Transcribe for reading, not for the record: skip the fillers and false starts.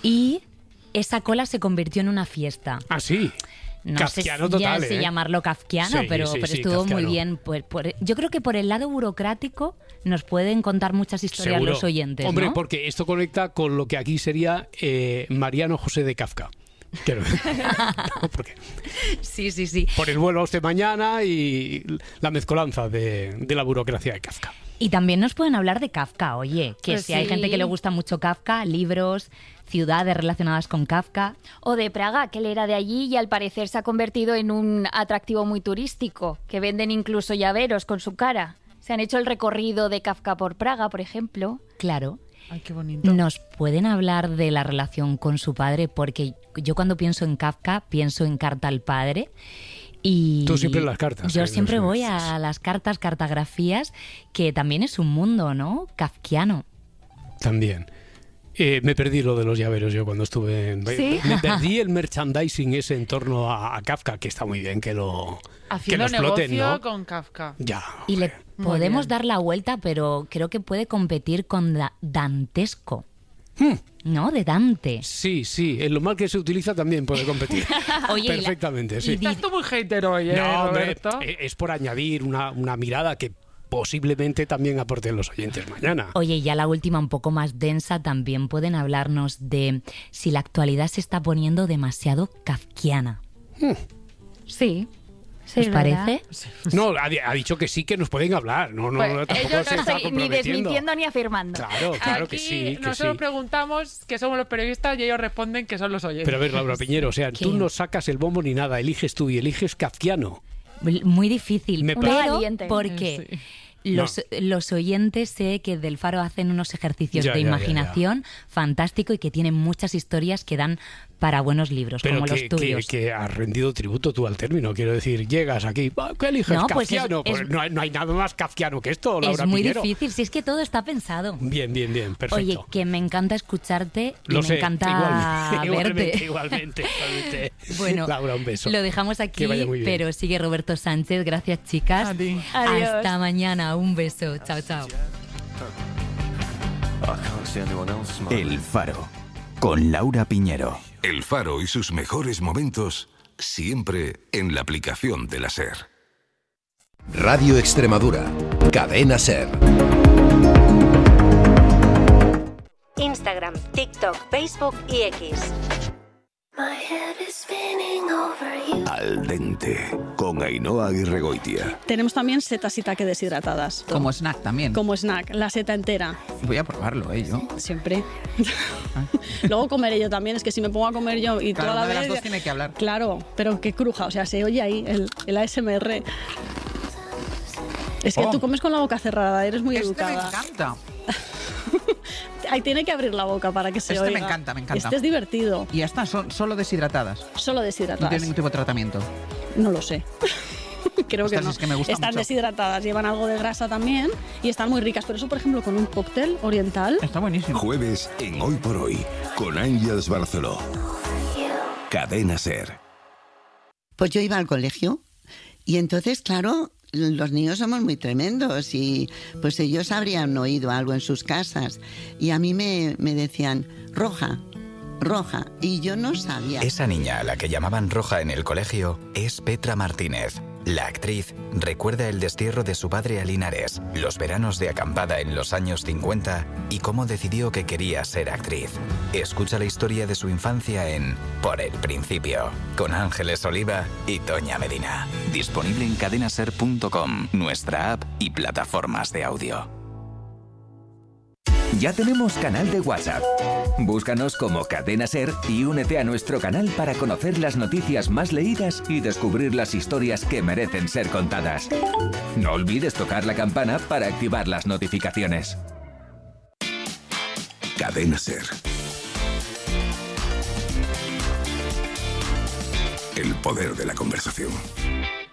y esa cola se convirtió en una fiesta. Ah, sí. No Kafkiano sé total, si llamarlo kafkiano, Sí, pero sí, estuvo kafkiano. muy bien. Yo creo que por el lado burocrático nos pueden contar muchas historias Seguro. los oyentes, Hombre, ¿no? porque esto conecta con lo que aquí sería Mariano José de Kafka. No, porque Sí, sí, sí. por el vuelo a usted mañana y la mezcolanza de la burocracia de Kafka. Y también nos pueden hablar de Kafka, oye, que Pues si hay sí. gente que le gusta mucho Kafka, libros, ciudades relacionadas con Kafka. O de Praga, que él era de allí y al parecer se ha convertido en un atractivo muy turístico, que venden incluso llaveros con su cara. Se han hecho el recorrido de Kafka por Praga, por ejemplo. Claro. Ay, qué bonito. ¿Nos pueden hablar de la relación con su padre? Porque yo cuando pienso en Kafka, pienso en Carta al Padre. Y Tú siempre en las cartas. Yo no siempre sé. voy a las cartas, cartografías, que también es un mundo, ¿no? Kafkiano. También. Me perdí lo de los llaveros yo cuando estuve en... ¿Sí? Me perdí el merchandising ese en torno a Kafka, que está muy bien que lo Haciendo exploten, negocio ¿no? con Kafka. Ya. Y le Muy podemos bien. dar la vuelta, pero creo que puede competir con dantesco. ¿No? De Dante. Sí, sí, en lo mal que se utiliza también puede competir. Oye, y la- Perfectamente, sí. Estás tú muy hater hoy, No, hombre, Roberto? es por añadir una mirada que posiblemente también aporten los oyentes mañana. Oye, ya la última, un poco más densa, también pueden hablarnos de si la actualidad se está poniendo demasiado kafkiana. Sí. Sí, ¿Os es verdad. parece? No, ha dicho que sí, que nos pueden hablar. No, Pues, tampoco yo se no está estoy ni comprometiendo. desmintiendo ni afirmando. Claro que Aquí sí, que nosotros sí. preguntamos que somos los periodistas y ellos responden que son los oyentes. Pero a ver, Laura Piñero, o sea, ¿Qué? tú no sacas el bombo ni nada, eliges tú y eliges kafkiano. Muy difícil, Me pero parece- valiente. porque Sí. los oyentes sé que del Faro hacen unos ejercicios Ya, de ya, ya, imaginación fantástico y que tienen muchas historias que dan para buenos libros, Pero como los tuyos. que has rendido tributo tú al término. Quiero decir, llegas aquí, ¿qué eliges? No, pues Kafkiano. es- Pues no hay nada más kafkiano que esto, Laura Es muy Piñero. difícil, si es que todo está pensado. Bien, perfecto. Oye, que me encanta escucharte y Lo me sé, encanta verte. igualmente. Bueno, Laura, un beso. lo dejamos aquí, Que vaya muy bien. pero sigue Roberto Sánchez. Gracias, chicas. A ti. Adiós. Hasta mañana. Un beso. Chao, chao. El Faro, con Laura Piñero. El Faro y sus mejores momentos siempre en la aplicación de la SER. Radio Extremadura. Cadena SER. Instagram, TikTok, Facebook y X. Al dente, con Ainhoa Aguirregoitia. Tenemos también setas shiitake deshidratadas. Como snack también. Como snack, la seta entera. Voy a probarlo, yo. Siempre. Luego comeré yo también, es que si me pongo a comer yo y Claro, toda la una de las vez... dos tiene que hablar. Claro, pero que cruja, o sea, se oye ahí el ASMR. Es que Oh. tú comes con la boca cerrada, eres muy Este me educada. encanta. Ahí tiene que abrir la boca para que se Este me oiga. encanta, me encanta. Este es divertido, Y ya está, son solo deshidratadas. solo No deshidratadas. tiene ningún tipo de tratamiento. No lo sé. Creo que Ostras, no. es que me gusta están mucho. deshidratadas, llevan algo de grasa también y están muy ricas. Pero eso, por ejemplo, con un cóctel oriental. Está buenísimo. Jueves en Hoy por Hoy, con Ángeles Barceló. Cadena SER. Pues yo iba al colegio y entonces, claro, los niños somos muy tremendos y pues ellos habrían oído algo en sus casas y a mí me decían roja, roja, y yo no sabía. Esa niña a la que llamaban Roja en el colegio es Petra Martínez. La actriz recuerda el destierro de su padre a Linares, los veranos de acampada en los años 50 y cómo decidió que quería ser actriz. Escucha la historia de su infancia en Por el Principio, con Ángeles Oliva y Toña Medina. Disponible en cadenaser.com, nuestra app y plataformas de audio. Ya tenemos canal de WhatsApp. Búscanos como Cadena SER y únete a nuestro canal para conocer las noticias más leídas y descubrir las historias que merecen ser contadas. No olvides tocar la campana para activar las notificaciones. Cadena SER. El poder de la conversación.